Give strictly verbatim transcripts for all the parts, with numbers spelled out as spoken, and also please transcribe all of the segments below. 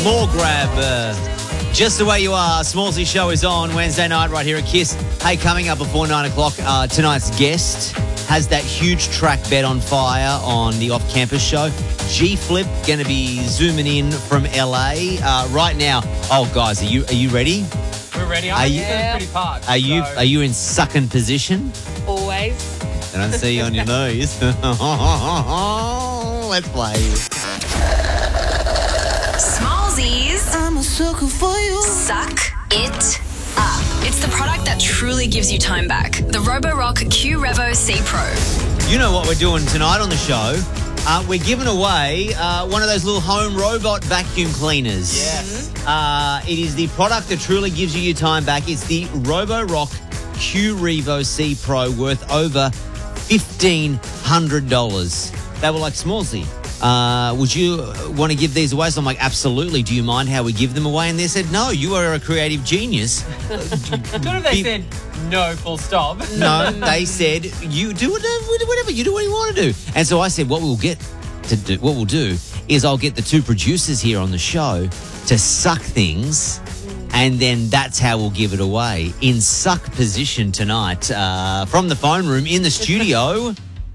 More grab. Uh, just the way you are. Smallsy Show is on Wednesday night right here at Kiss. Hey, coming up before nine o'clock, uh, tonight's guest has that huge track bet on fire on the off-campus show. G-Flip going to be zooming in from L A uh, right now. Oh, guys, are you are you ready? We're ready. Are I'm you- feeling pretty parched. Are you so- are you in sucking position? Always. I don't see you on your nose. Let's play. Smallsies. I'm a sucker for you. Suck it up. It's the product that truly gives you time back. The Roborock Q Revo C Pro. You know what we're doing tonight on the show? Uh, we're giving away uh, one of those little home robot vacuum cleaners. Yes. Uh, it is the product that truly gives you your time back. It's the Roborock Q Revo C Pro, worth over fifteen hundred dollars. They were like, Smallsy, uh, would you want to give these away? So I'm like, absolutely. Do you mind how we give them away? And they said, no, you are a creative genius. What if they Be- said no, full stop? No, they said, you do whatever, whatever, you do what you want to do. And so I said, what we'll get to do, what we'll do is I'll get the two producers here on the show to suck things, and then that's how we'll give it away. In suck position tonight, uh, from the phone room in the studio,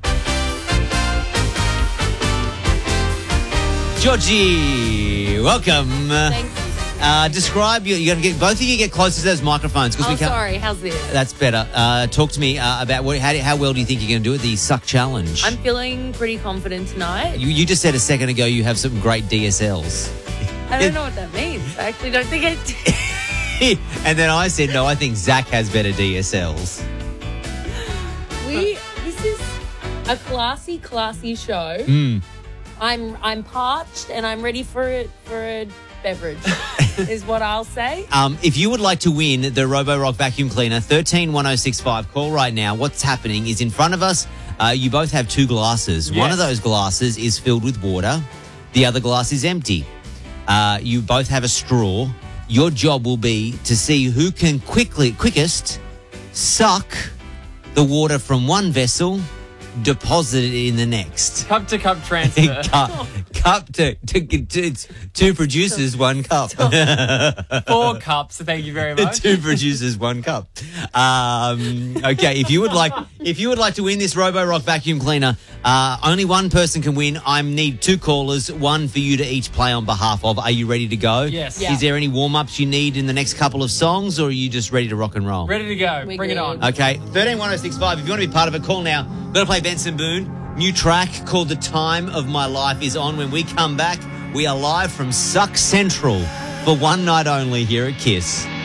Georgie, welcome. Thanks. Uh, describe your, you got to get, both of you get closer to those microphones. 'cause Oh, we can't. sorry. How's this? That's better. Uh, talk to me uh, about what, how, do- how well do you think you're going to do at the Suck Challenge? I'm feeling pretty confident tonight. you, you just said a second ago you have some great D S Ls. I don't know what that means. I actually don't think I And then I said, no, I think Zach has better D S Ls. We, this is a classy, classy show. Mm. I'm I'm parched and I'm ready for it for a beverage, is what I'll say. Um, if you would like to win the Roborock vacuum cleaner, thirteen one oh six five, call right now. What's happening is in front of us, uh, you both have two glasses. One of Yes. those glasses is filled with water. The other glass is empty. Uh, you both have a straw. Your job will be to see who can quickly, quickest suck the water from one vessel, deposit it in the next. Cup to cup transfer. cup, cup to, to, to two producers, one cup. Four cups, thank you very much. Two producers, one cup. Um, okay, if you would like, if you would like to win this Roborock vacuum cleaner, uh, only one person can win. I need two callers, one for you to each play on behalf of. Are you ready to go? Yes. Yeah. Is there any warm ups you need in the next couple of songs, or are you just ready to rock and roll? Ready to go. We Bring it good. on. Okay, thirteen one oh six five. If you want to be part of it, call now. Got to play Benson Boone. New track called The Time of My Life is on. When we come back, we are live from Suck Central for one night only here at Kiss.